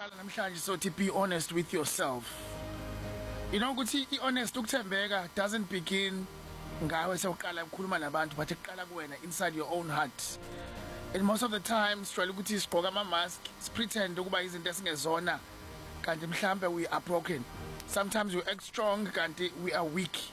Qala namhlanje sothi be honest with yourself. You know ukuthi honest ukuthembeka doesn't begin ngawe sewuqala ukukhuluma nabantu but iqala kuwena inside your own heart. And most of the time sijwayele ukuthi sigqoka ama mask, pretend ukuba izinto esingezona kanti mhlambe we are broken. Sometimes we act strong kanti we are weak.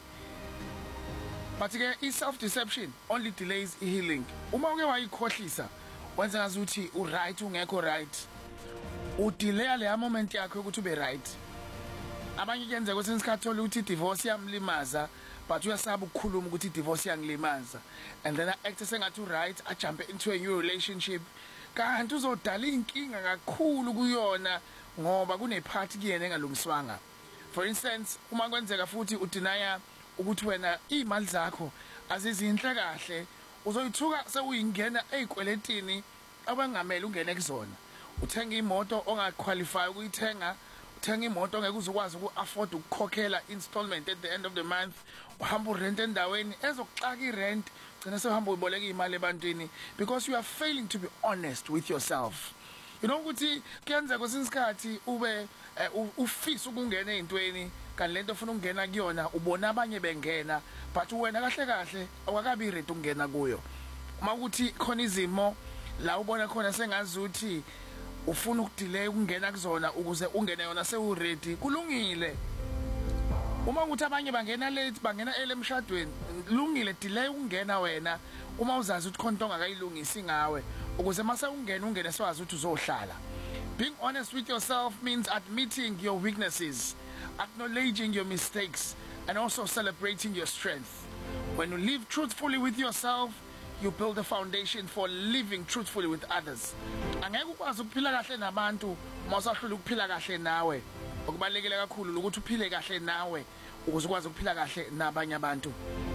But again, self deception only delays healing. Uma uke wayikhohlisa wenza ngazuthi u right ungekho right. Udelay le moment yakho ukuthi ube right. Abanye kuyenzeka ukuthi isikhathola ukuthi divorce yamlimaza but uyasaba ukukhuluma ukuthi divorce yangilimaza and then act sengathi right a jump into a new relationship kanti uzodala inkinga kakhulu kuyona ngoba kunepart kuyena engalungiswanga. For instance, uma kwenzeka futhi udinaya ukuthi wena imali zakho azizinhle kahle uzoyithuka sewuyingena ezikweletini abangamele ungene kuzona. Uthenga imoto ongaqualify ukuyithenga, uthenga imoto ongeke uzokwazi uku-afford ukukhokhela installment at the end of the month, uhamba urent endaweni ezokuxaka irent ugcina sewuhamba uyiboleka imali ebantwini because you are failing to be honest with yourself. You know ukuthi kuyenzeka kwesinye isikhathi ube ufisa ukungena ezintweni kanti lento ofuna ukungena kuyona ubona abanye bengena but wena kahle kahle awakabi ready ukungena kuyo. Uma ukuthi khona izimo la ubona khona sengazuthi ufuna ukudelay ukungena kuzona ukuze ungene yona sewu ready kulungile. Uma ukuthi abanye bangena late bangena emshadweni kulungile, delay ukungena wena uma uzazi ukuthi khona into ongakayilungisi ngawe ukuze mase ungene swazi ukuthi uzohlala. Being honest with yourself means admitting your weaknesses, acknowledging your mistakes and also celebrating your strength. When you live truthfully with yourself, you build a foundation for living truthfully with others. Angeke ukwazi ukuphila kahle nabantu mawusahlula ukuphila kahle nawe. Okubalekile kakhulu ukuthi uphile kahle nawe ukuze ukwazi ukuphila kahle nabanye abantu.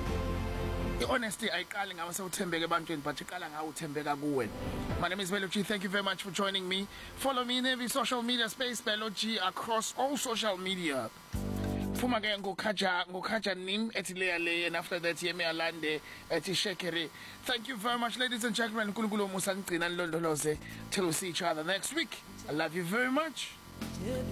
Honesty ayiqali ngawe sewuthembeka ebantwini but iqala ngawe uthembeka kuwe. My name is Bello G. Thank you very much for joining me. Follow me in every social media space, Bello G, across all social media. Fuma ke ngokhaja nim ethi leya and after that yemi alande ethi shekere. Thank you very much, ladies and gentlemen. Nkulunkulu musa ngcina nilondoloze till we see each other next week. I love you very much.